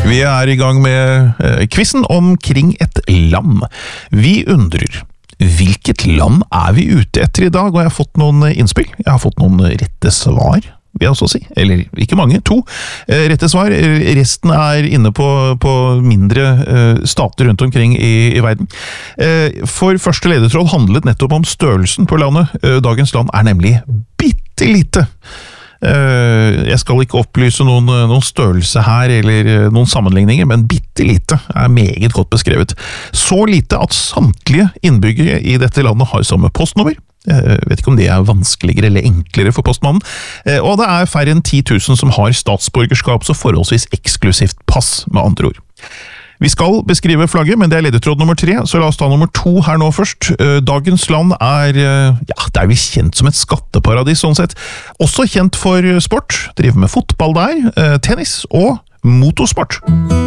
Vi I gang med quizen omkring et land. Vi undrer, hvilket land vi ute etter I dag? Og jeg har fått noen innspill, jeg har fått noen rette svar, vil jeg også si. Eller ikke mange, 2 rette svar. Resten inne på mindre stater rundt omkring I verden. For første ledetråd handlet nettopp om størrelsen på landet. Dagens land nemlig bittelite. Jeg skal ikke opplyse noen størrelse her eller noen sammenligninger, men bittelite meget godt beskrevet. Så lite at samtlige innbyggere I dette landet har samme postnummer. Jeg vet ikke om det vanskeligere eller enklere for postmannen. Og det færre enn 10 000 som har statsborgerskap, så forholdsvis eksklusivt pass, med andre ord. Vi skal beskrive flagget, men det ledetråd nummer 3, så la oss ta nummer 2 her nå først. Dagens land det vi kjent som et skatteparadis, sånn sett. Også kjent for sport, driver med fotball der, tennis og motorsport.